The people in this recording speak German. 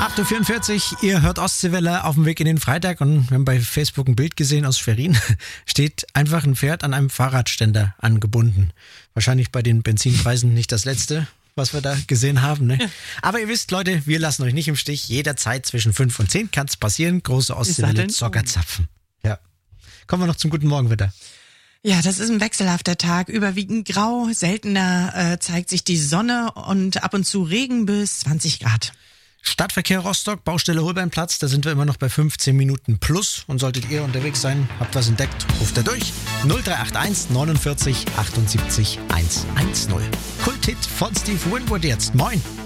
8.44 Uhr, ihr hört Ostseewelle auf dem Weg in den Freitag und wir haben bei Facebook ein Bild gesehen aus Schwerin. Steht einfach ein Pferd an einem Fahrradständer angebunden. Wahrscheinlich bei den Benzinpreisen nicht das letzte, was wir da gesehen haben. Ne? Aber ihr wisst, Leute, wir lassen euch nicht im Stich. Jederzeit zwischen 5 und 10 kann es passieren. Große Ostseewelle, Zockerzapfen. Ja. Kommen wir noch zum guten Morgenwetter. Ja, das ist ein wechselhafter Tag, überwiegend grau, seltener zeigt sich die Sonne und ab und zu Regen bis 20 Grad. Stadtverkehr Rostock, Baustelle Holbeinplatz, da sind wir immer noch bei 15 Minuten plus. Und solltet ihr unterwegs sein, habt was entdeckt, ruft da durch. 0381 49 78 110. Kulthit von Steve Winwood jetzt. Moin.